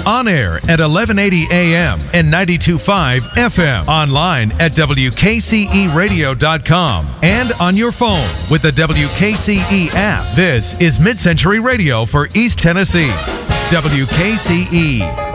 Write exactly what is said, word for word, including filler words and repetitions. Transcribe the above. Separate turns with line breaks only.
On air at eleven eighty A M and ninety-two point five F M. Online at W K C E radio dot com. And on your phone with the W K C E app. This is Mid-Century Radio for East Tennessee. W K C E.